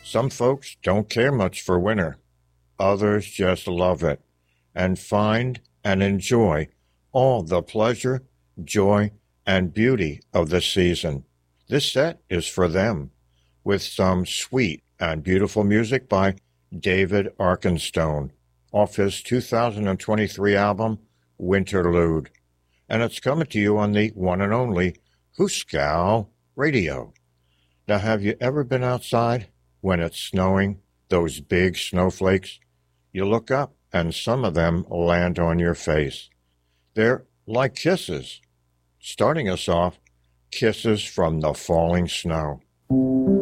Some folks don't care much for winter. Others just love it and find and enjoy all the pleasure, joy, and beauty of the season. This set is for them, with some sweet and beautiful music by David Arkenstone off his 2023 album, Winterlude. And it's coming to you on the one and only Hooskow Radio. Now, have you ever been outside when it's snowing, those big snowflakes? You look up and some of them land on your face. They're like kisses. Starting us off, kisses from the falling snow.